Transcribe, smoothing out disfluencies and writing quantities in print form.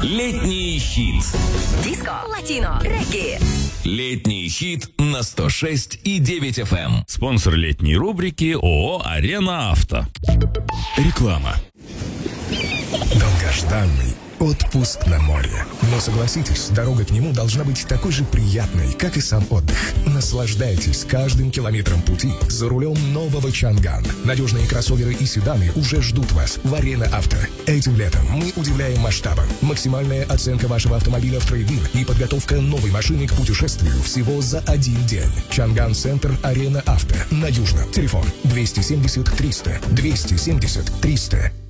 Летний хит. Диско, латино, регги. Летний хит на 106,9 FM. Спонсор летней рубрики ООО «Арена Авто». Реклама. Долгожданный отпуск на море. Но согласитесь, дорога к нему должна быть такой же приятной, как и сам отдых. Наслаждайтесь каждым километром пути за рулем нового Чанган. Надежные кроссоверы и седаны уже ждут вас в Арена Авто. Этим летом мы удивляем масштабом. Максимальная оценка вашего автомобиля в трейд-ин и подготовка новой машины к путешествию всего за один день. Чанган Центр Арена Авто. На Южном. Телефон 270 300 270 300.